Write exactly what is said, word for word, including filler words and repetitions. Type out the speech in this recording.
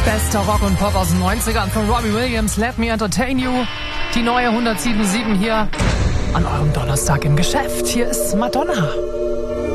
Bester Rock und Pop aus den neunzigern von Robbie Williams, Let Me Entertain You. Die neue hundertsieben Komma sieben hier an eurem Donnerstag im Geschäft. Hier ist Madonna.